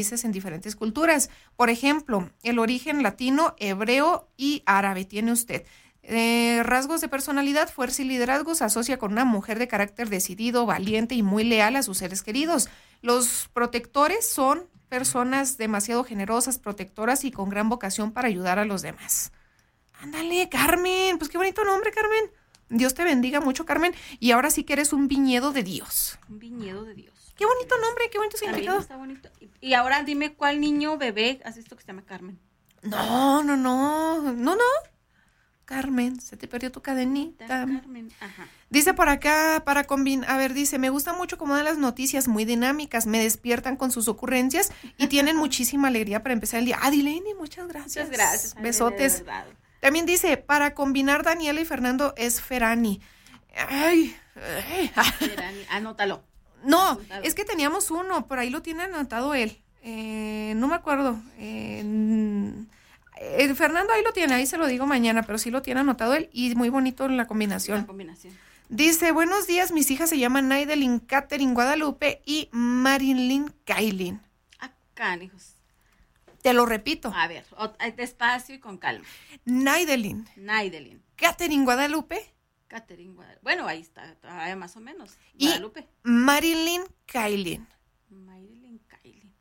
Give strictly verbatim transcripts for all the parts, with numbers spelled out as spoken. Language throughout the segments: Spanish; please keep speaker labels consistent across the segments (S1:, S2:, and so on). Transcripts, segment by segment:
S1: en diferentes culturas. Por ejemplo, el origen latino, hebreo y árabe tiene usted. Eh, rasgos de personalidad, fuerza y liderazgo, se asocia con una mujer de carácter decidido, valiente y muy leal a sus seres queridos. Los protectores son personas demasiado generosas, protectoras y con gran vocación para ayudar a los demás. Ándale, Carmen, pues qué bonito nombre, Carmen. Dios te bendiga mucho, Carmen. Y ahora sí que eres un viñedo de Dios.
S2: Un viñedo de Dios.
S1: Qué bonito nombre, qué bonito significado.
S2: Está bonito. Y ahora dime cuál niño bebé has visto que se llama Carmen.
S1: No, no, no, no, no. Carmen, se te perdió tu cadenita.
S2: Carmen, ajá.
S1: Dice por acá, para combinar, a ver, dice, me gusta mucho cómo dan las noticias, muy dinámicas, me despiertan con sus ocurrencias y tienen muchísima alegría para empezar el día. Ah, Dileni, muchas gracias.
S2: Muchas gracias.
S1: Besotes. También dice, para combinar Daniela y Fernando es Ferani. Ay, ay.
S2: Ferani, anótalo.
S1: No,
S2: Anótalo.
S1: Es que teníamos uno, por ahí lo tiene anotado él. Eh, no me acuerdo. Eh, El Fernando ahí lo tiene, ahí se lo digo mañana, pero sí lo tiene anotado él y muy bonito la combinación.
S2: La combinación.
S1: Dice, buenos días, mis hijas se llaman Naidelin Catherine Guadalupe y Marilyn Kailin.
S2: Acá, hijos.
S1: Te lo repito.
S2: A ver, despacio y con calma.
S1: Naidelin.
S2: Naidelin.
S1: Catherine Guadalupe.
S2: Catherine Guadalupe. Bueno, ahí está, todavía más o menos.
S1: Y
S2: Guadalupe.
S1: Marilyn Kailin.
S2: Marilyn Kailin.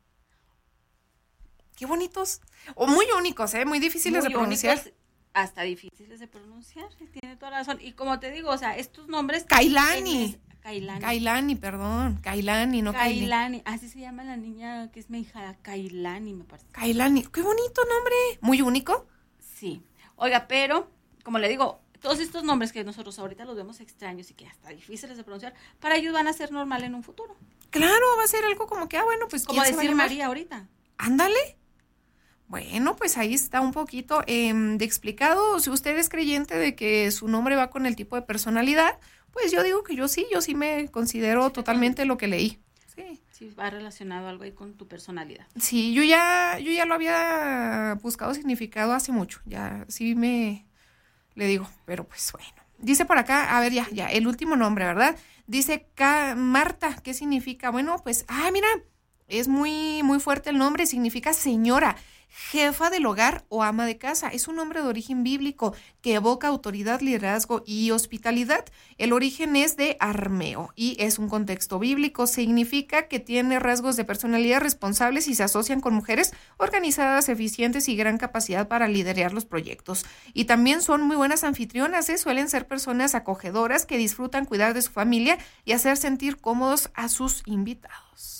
S1: Qué bonitos. O muy únicos, ¿eh? Muy difíciles
S2: Muy
S1: de pronunciar.
S2: Únicos, hasta difíciles de pronunciar. Tiene toda la razón. Y como te digo, o sea, estos nombres.
S1: Kailani.
S2: Kailani.
S1: Kailani, perdón. Kailani, no Kailani.
S2: Kailani. Así se llama la niña que es mi hija. Kailani, me parece.
S1: Kailani. Qué bonito nombre. Muy único.
S2: Sí. Oiga, pero, como le digo, todos estos nombres que nosotros ahorita los vemos extraños y que hasta difíciles de pronunciar, para ellos van a ser normal en un futuro.
S1: Claro, va a ser algo como que, ah, bueno, pues
S2: como
S1: ¿quién se va a
S2: decir
S1: llamar?
S2: María ahorita.
S1: Ándale. Bueno, pues ahí está un poquito eh, de explicado. Si usted es creyente de que su nombre va con el tipo de personalidad, pues yo digo que yo sí, yo sí me considero sí, totalmente lo que leí. Sí.
S2: Sí, va relacionado algo ahí con tu personalidad.
S1: Sí, yo ya, yo ya lo había buscado significado hace mucho. Ya sí me le digo, pero pues bueno. Dice por acá, a ver ya, ya, el último nombre, ¿verdad? Dice K- Marta, ¿qué significa? Bueno, pues, ah, mira, es muy, muy fuerte el nombre, significa señora, jefa del hogar o ama de casa. Es un nombre de origen bíblico que evoca autoridad, liderazgo y hospitalidad. El origen es de armeo y es un contexto bíblico. Significa que tiene rasgos de personalidad responsables y se asocian con mujeres organizadas, eficientes y gran capacidad para liderar los proyectos. Y también son muy buenas anfitrionas, ¿eh? Suelen ser personas acogedoras que disfrutan cuidar de su familia y hacer sentir cómodos a sus invitados.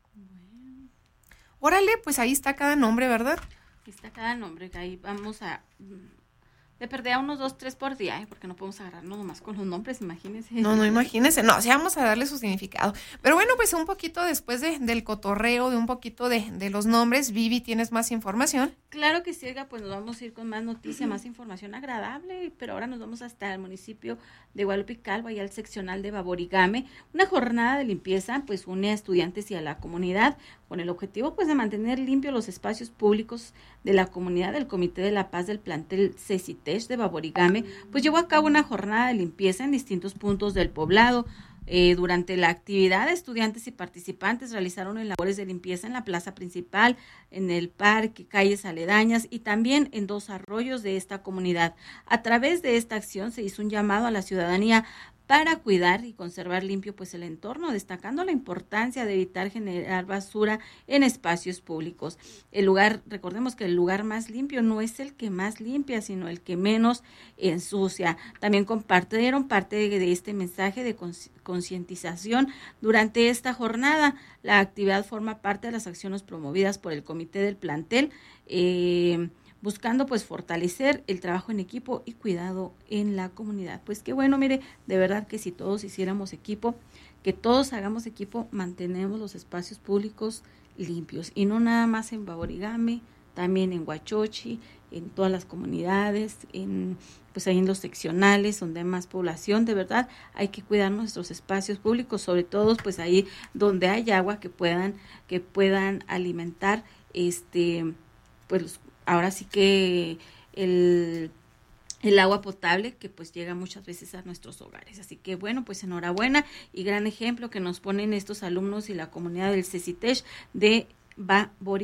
S1: Órale, pues ahí está cada nombre, ¿verdad?
S2: Aquí está cada nombre, que ahí vamos a de perder a unos dos, tres por día, ¿eh? Porque no podemos agarrarnos nomás con los nombres, imagínense.
S1: No, no, imagínense, no, o sea, vamos a darle su significado. Pero bueno, pues un poquito después de, del cotorreo, de un poquito de, de los nombres, Vivi, ¿tienes más información?
S2: Claro que sí, oiga, pues nos vamos a ir con más noticias, uh-huh. más información agradable, pero ahora nos vamos hasta el municipio de Guadalupe Calvo, y al seccional de Baborigame. Una jornada de limpieza, pues une a estudiantes y a la comunidad, con el objetivo, pues, de mantener limpios los espacios públicos de la comunidad. Del Comité de la Paz del plantel CECITESH de Baborigame, pues llevó a cabo una jornada de limpieza en distintos puntos del poblado. Eh, durante la actividad, estudiantes y participantes realizaron labores de limpieza en la plaza principal, en el parque, calles aledañas y también en dos arroyos de esta comunidad. A través de esta acción se hizo un llamado a la ciudadanía para cuidar y conservar limpio pues el entorno, destacando la importancia de evitar generar basura en espacios públicos. El lugar, recordemos que el lugar más limpio no es el que más limpia, sino el que menos ensucia. También compartieron parte de, de este mensaje de concientización durante esta jornada. La actividad forma parte de las acciones promovidas por el comité del plantel, eh, buscando pues fortalecer el trabajo en equipo y cuidado en la comunidad. Pues qué bueno, mire, de verdad que si todos hiciéramos equipo, que todos hagamos equipo, mantenemos los espacios públicos limpios, y no nada más en Baborigame, también en Huachochi, en todas las comunidades, en pues ahí en los seccionales donde hay más población. De verdad hay que cuidar nuestros espacios públicos, sobre todo pues ahí donde hay agua que puedan que puedan alimentar este pues los ahora sí que el, el agua potable que pues llega muchas veces a nuestros hogares. Así que bueno, pues enhorabuena y gran ejemplo que nos ponen estos alumnos y la comunidad del CECITESH de Baborigame.